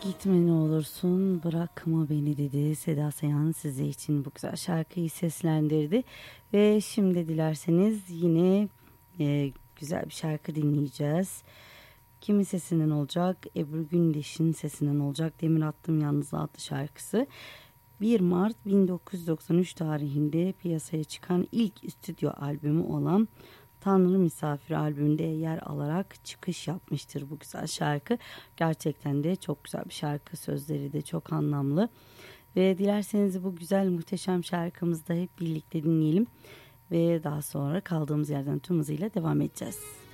Gitme ne olursun bırakma beni dedi. Seda Sayan size için bu güzel şarkıyı seslendirdi. Ve şimdi dilerseniz yine güzel bir şarkı dinleyeceğiz. Kimin sesinden olacak? Ebru Gündeş'in sesinden olacak. Demir Attım Yalnız adlı şarkısı. 1 Mart 1993 tarihinde piyasaya çıkan ilk stüdyo albümü olan Tanrı Misafiri albümünde yer alarak çıkış yapmıştır bu güzel şarkı. Gerçekten de çok güzel bir şarkı, sözleri de çok anlamlı. Ve dilerseniz bu güzel muhteşem şarkımızı da hep birlikte dinleyelim. Ve daha sonra kaldığımız yerden tüm hızıyla devam edeceğiz.